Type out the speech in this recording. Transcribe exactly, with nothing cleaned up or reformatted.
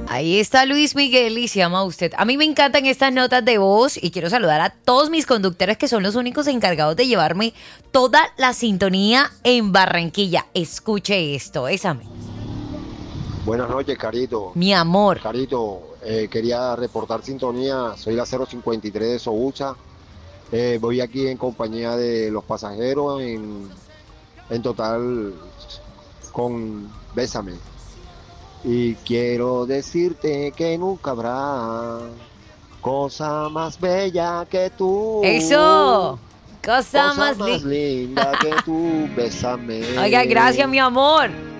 Ahí está Luis Miguel y se llama usted. A mí me encantan estas notas de voz y quiero saludar a todos mis conductores que son los únicos encargados de llevarme toda la sintonía en Barranquilla. Escuche esto, bésame. Buenas noches, Carito. Mi amor. Carito, eh, quería reportar sintonía. Soy la cero cincuenta y tres de Sobucha. Eh, voy aquí en compañía de los pasajeros, en, en total con Bésame. Y quiero decirte que nunca habrá cosa más bella que tú. ¡Eso! Cosa, Cosa más, más linda. linda que tú, Bésame. Oiga, gracias, mi amor.